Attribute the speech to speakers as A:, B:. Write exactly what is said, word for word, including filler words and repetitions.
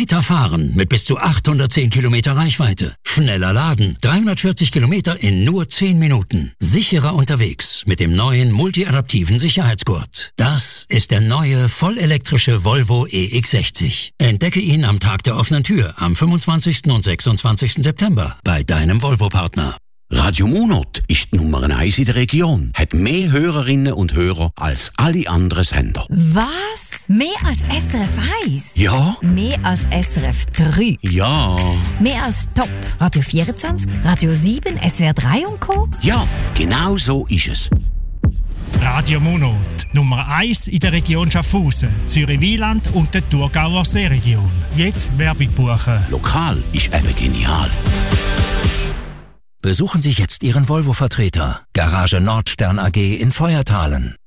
A: Weiter fahren mit bis zu achthundertzehn Kilometer Reichweite. Schneller laden, dreihundertvierzig Kilometer in nur zehn Minuten. Sicherer unterwegs mit dem neuen multiadaptiven Sicherheitsgurt. Das ist der neue vollelektrische Volvo E X sechzig. Entdecke ihn am Tag der offenen Tür am fünfundzwanzigsten und sechsundzwanzigsten September bei deinem Volvo-Partner.
B: Radio Monat ist die Nummer eins in der Region. Hat mehr Hörerinnen und Hörer als alle anderen Sender.
C: Was? Mehr als S R F eins?
B: Ja.
C: Mehr als S R F drei?
B: Ja.
C: Mehr als Top Radio vierundzwanzig, Radio sieben, S W R drei und Co?
B: Ja, genau so ist es.
D: Radio Monat, Nummer eins in der Region Schaffhausen, Zürich-Wieland und der Thurgauer Seeregion. Jetzt Werbung buchen.
B: Lokal ist eben genial.
A: Besuchen Sie jetzt Ihren Volvo-Vertreter. Garage Nordstern A G in Feuertalen.